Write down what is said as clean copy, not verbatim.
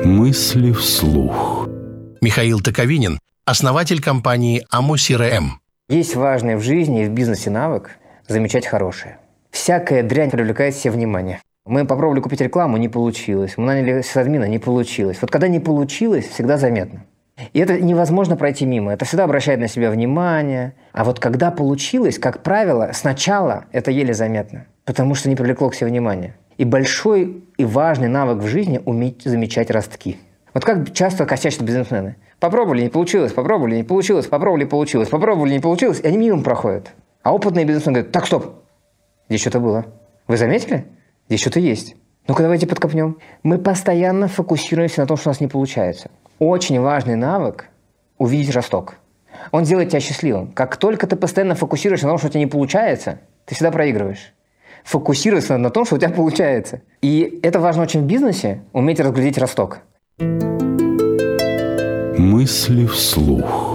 Мысли вслух. Михаил Токовинин, основатель компании AMO-CRM. Есть важный в жизни и в бизнесе навык замечать хорошее. Всякая дрянь привлекает себе внимание. Мы попробовали купить рекламу, не получилось. Мы наняли сисадмина, не получилось. Вот когда не получилось, всегда заметно. И это невозможно пройти мимо. Это всегда обращает на себя внимание. А вот когда получилось, как правило, сначала это еле заметно. Потому что не привлекло к себе внимания. И большой и важный навык в жизни – уметь замечать ростки. Вот как часто косячат бизнесмены. Попробовали, не получилось, попробовали, не получилось, попробовали, получилось, попробовали, не получилось, и они мимо проходят. А опытные бизнесмены говорят: так, стоп, здесь что-то было. Вы заметили? Здесь что-то есть. Ну-ка давайте подкопнем. Мы постоянно фокусируемся на том, что у нас не получается. Очень важный навык – увидеть росток. Он делает тебя счастливым. Как только ты постоянно фокусируешься на том, что у тебя не получается, ты всегда проигрываешь. Фокусироваться на том, что у тебя получается. И это важно очень в бизнесе – уметь разглядеть росток. Мысли вслух.